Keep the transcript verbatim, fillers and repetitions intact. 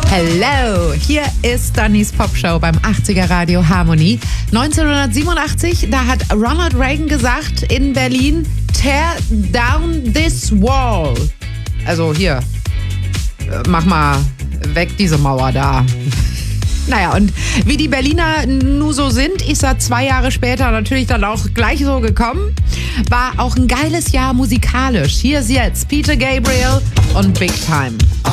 Hello, hier ist Dannys Popshow beim achtziger Radio Harmony. neunzehnhundertsiebenundachtzig, da hat Ronald Reagan gesagt in Berlin, tear down this wall. Also hier, mach mal weg diese Mauer da. Naja, und wie die Berliner nur so sind, ist er zwei Jahre später natürlich dann auch gleich so gekommen. War auch ein geiles Jahr musikalisch. Hier ist jetzt Peter Gabriel und Big Time.